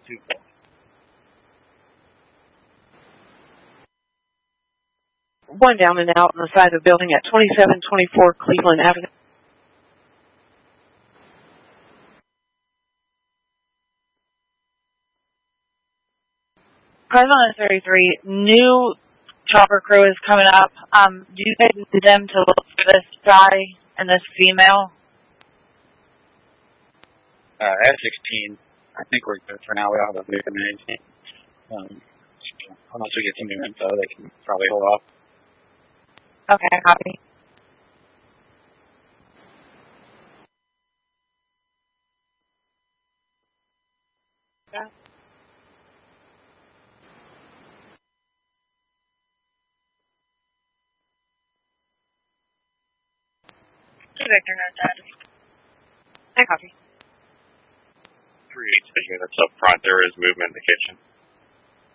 One down and out on the side of the building at 2724 Cleveland Avenue. President 33, new chopper crew is coming up. Do you guys need them to look for this guy and this female? F-16, I think we're good for now. We don't have a movement or anything. Unless we get some new info, they can probably hold off. Okay, copy. Yeah. Victor, no dead. I copy. 3-8 that's up front. There is movement in the kitchen.